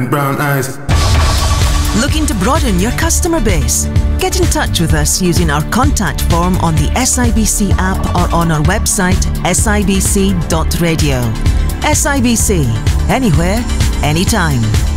brown eyes. Looking to broaden your customer base? Get in touch with us using our contact form on the SIBC app or on our website sibc.radio. SIBC, anywhere, anytime.